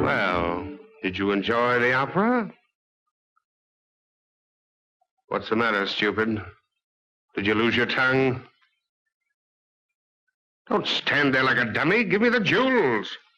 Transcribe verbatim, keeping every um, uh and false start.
Well, did you enjoy the opera? What's the matter, stupid? Did you lose your tongue? Don't stand there like a dummy. Give me the jewels.